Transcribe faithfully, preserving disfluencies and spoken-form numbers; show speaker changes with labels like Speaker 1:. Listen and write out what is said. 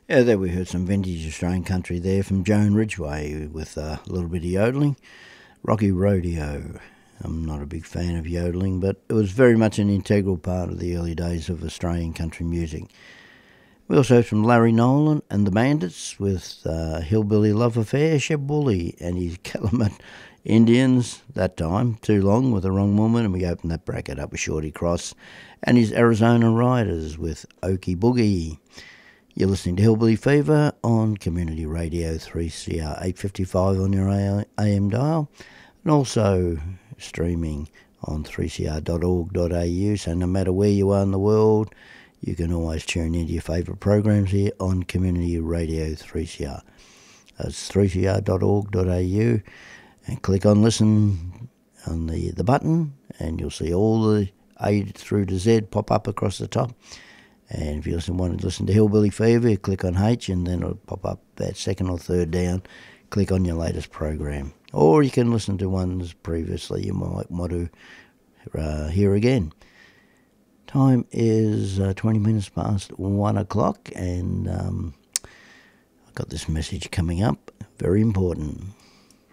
Speaker 1: Yeah, there we heard some vintage Australian country there from Joan Ridgway with a little bit of yodeling. Rocky Rodeo. I'm not a big fan of yodeling, but it was very much an integral part of the early days of Australian country music. We also heard from Larry Nolan and the Bandits with uh, Hillbilly Love Affair, Sheb Woolley and his Calumet Indians, that time, Too Long with the Wrong Woman, and we opened that bracket up with Shorty Cross and his Arizona Riders with Okie Boogie. You're listening to Hillbilly Fever on Community Radio three C R eight fifty-five on your A M dial, and also streaming on three c r dot org dot a u, so no matter where you are in the world, you can always tune into your favourite programs here on Community Radio three C R. That's three c r dot org dot a u, and click on listen on the, the button, and you'll see all the A through to Z pop up across the top. And if you listen, want to listen to Hillbilly Fever, you click on H, and then it'll pop up that second or third down. Click on your latest program. Or you can listen to ones previously you might want to uh, hear again. Time is uh, twenty minutes past one o'clock, and um, I've got this message coming up. Very important.